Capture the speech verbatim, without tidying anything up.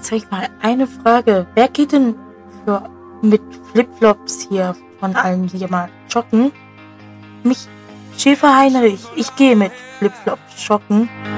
Jetzt habe ich mal eine Frage. Wer geht denn für, mit Flipflops hier von allen hier mal joggen? Mich, Schäfer Heinrich, ich gehe mit Flipflops joggen.